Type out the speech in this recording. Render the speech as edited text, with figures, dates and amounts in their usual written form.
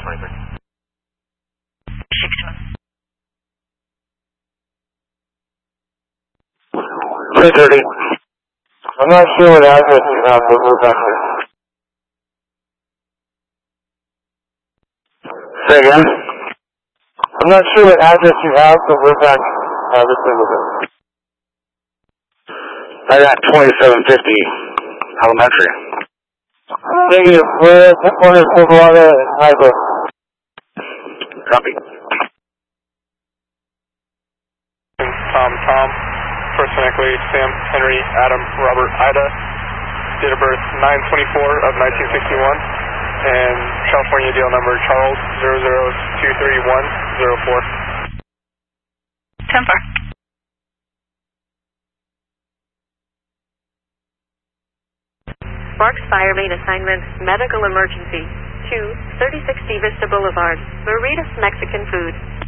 330. I'm not sure what address you have, but we're back here. Say again? I'm not sure what address you have, but we're back this a little bit. I got 2750 elementary. Negative. We're at the corner of Silverwater and Highbrook. Copy. Tom, first connect lead, Sam, Henry, Adam, Robert, Ida, date of birth 9/24 of 1961, and California deal number Charles 0023104. 10-4. Sparks Fire Main Assignment, Medical Emergency, 2, 3060 Vista Boulevard, Burritos Mexican Food.